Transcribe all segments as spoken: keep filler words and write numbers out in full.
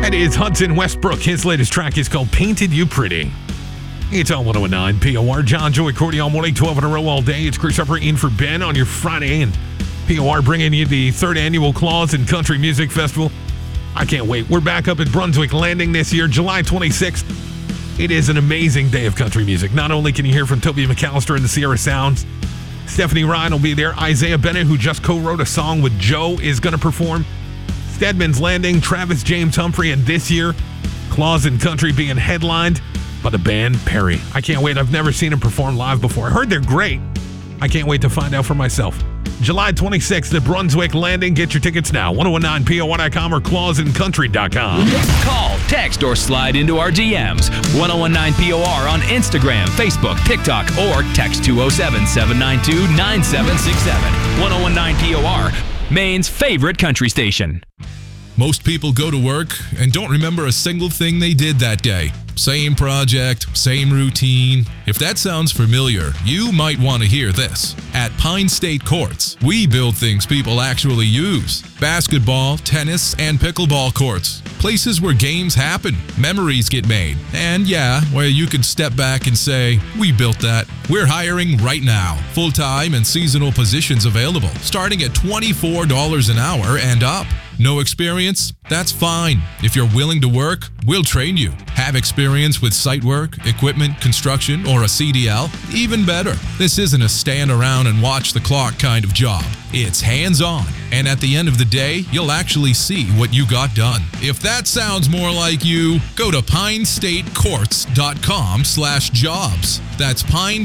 That is Hudson Westbrook. His latest track is called Painted You Pretty. It's on one oh nine P O R. John, Joey, Cordy all morning, twelve in a row all day. It's Chris Upper in for Ben on your Friday. And P O R bringing you the third annual Claus and Country Music Festival. I can't wait. We're back up at Brunswick Landing this year, July twenty-sixth. It is an amazing day of country music. Not only can you hear from Toby McAllister and the Sierra Sounds, Stephanie Ryan will be there. Isaiah Bennett, who just co-wrote a song with Joe, is going to perform. Stedman's Landing, Travis James Humphrey, and this year, Claus and Country being headlined by the band Perry. I can't wait. I've never seen them perform live before. I heard they're great. I can't wait to find out for myself. July twenty-sixth at Brunswick Landing. Get your tickets now. ten nineteen P O R dot com or claus and country dot com. Call, text, or slide into our D Ms. ten nineteen P O R on Instagram, Facebook, TikTok, or text two oh seven, seven nine two, nine seven six seven. ten nineteen P O R, Maine's favorite country station. Most people go to work and don't remember a single thing they did that day. Same project, same routine. If that sounds familiar, you might want to hear this. At Pine State Courts, we build things people actually use. Basketball, tennis, and pickleball courts. Places where games happen, memories get made, and yeah, where you can step back and say, we built that. We're hiring right now. Full-time and seasonal positions available, starting at twenty-four dollars an hour and up. No experience? That's fine. If you're willing to work, we'll train you. Have experience with site work, equipment, construction, or a C D L? Even better. This isn't a stand around and watch the clock kind of job. It's hands-on, and at the end of the day, you'll actually see what you got done. If that sounds more like you, go to pinestatecourts.com slash jobs. That's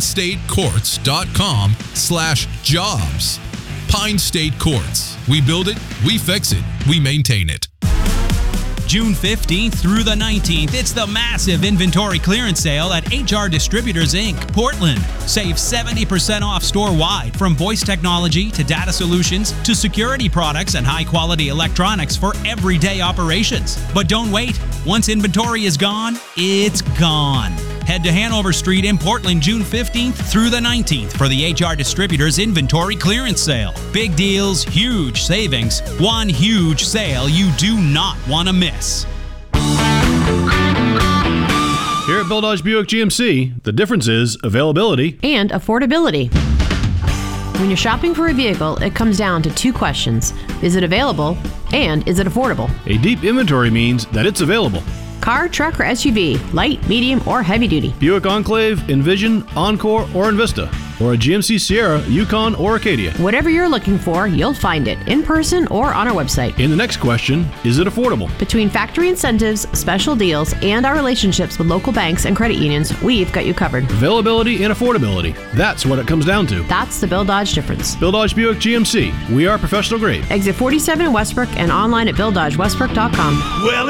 pinestatecourts.com slash jobs. Pine State Courts. We build it, we fix it, we maintain it. June fifteenth through the nineteenth, it's the massive inventory clearance sale at H R Distributors, Incorporated, Portland. Save seventy percent off store-wide, from voice technology to data solutions to security products and high-quality electronics for everyday operations. But don't wait. Once inventory is gone, it's gone. Head to Hanover Street in Portland June fifteenth through the nineteenth for the H R Distributors Inventory Clearance Sale. Big deals, huge savings, one huge sale you do not want to miss. Here at Bill Dodge Buick G M C, the difference is availability and affordability. When you're shopping for a vehicle, it comes down to two questions. Is it available, and is it affordable? A deep inventory means that it's available. Car, truck, or S U V, light, medium, or heavy duty. Buick Enclave, Envision, Encore, or Envista. Or a G M C Sierra, Yukon, or Acadia. Whatever you're looking for, you'll find it in person or on our website. In the next question, is it affordable? Between factory incentives, special deals, and our relationships with local banks and credit unions, we've got you covered. Availability and affordability. That's what it comes down to. That's the Bill Dodge difference. Bill Dodge Buick G M C. We are professional grade. Exit forty-seven in Westbrook and online at bill dodge westbrook dot com. Well,